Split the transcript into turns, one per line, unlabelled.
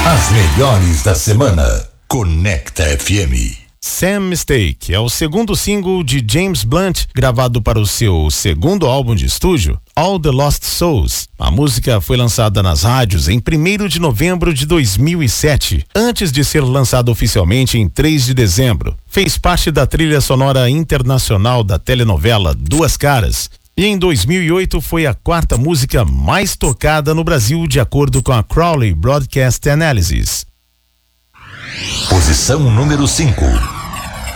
As melhores da semana. Conecta FM.
Sam Mistake é o segundo single de James Blunt, gravado para o seu segundo álbum de estúdio, All the Lost Souls. A música foi lançada nas rádios em 1º de novembro de 2007, antes de ser lançada oficialmente em 3 de dezembro. Fez parte da trilha sonora internacional da telenovela Duas Caras. E em 2008 foi a 4ª música mais tocada no Brasil, de acordo com a Crowley Broadcast Analysis.
Posição número 5.